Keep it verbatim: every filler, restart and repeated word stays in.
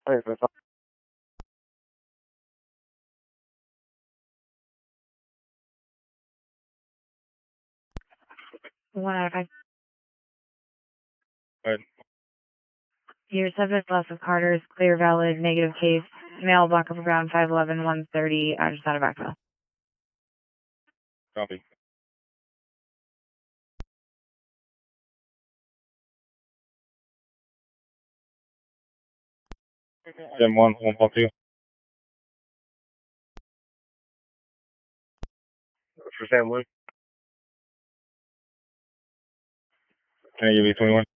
Okay, that's all. One out of five. Good. Your subject loss of Carter is clear, valid, negative case. Male, block of ground, five eleven, one thirty. I just out of backfill. Copy. Gen one, one point two. For Sam Luke. Can I give you twenty-one?